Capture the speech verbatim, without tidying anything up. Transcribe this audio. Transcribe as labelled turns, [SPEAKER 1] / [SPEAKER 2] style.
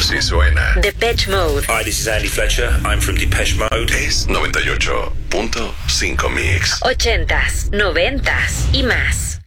[SPEAKER 1] Así suena.
[SPEAKER 2] Depeche Mode.
[SPEAKER 3] Hi, this is Andy Fletcher. I'm from Depeche Mode.
[SPEAKER 1] Es noventa y ocho punto cinco Mix.
[SPEAKER 2] Ochentas, noventas y más.